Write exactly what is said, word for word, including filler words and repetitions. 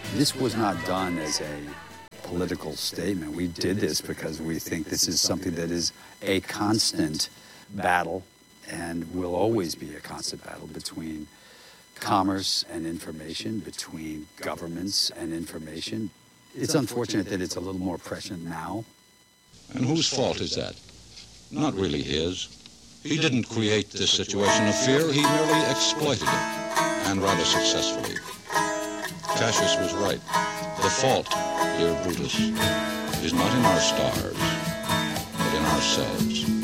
This was not done as a political statement. We did this because we think this is something that is a constant battle and will always be a constant battle between commerce and information, between governments and information. It's unfortunate that it's a little more prescient now. And whose fault is that? Not really his. He didn't create this situation of fear. He merely exploited it, and rather successfully. Cassius was right. The fault, dear Brutus, is not in our stars, but in ourselves.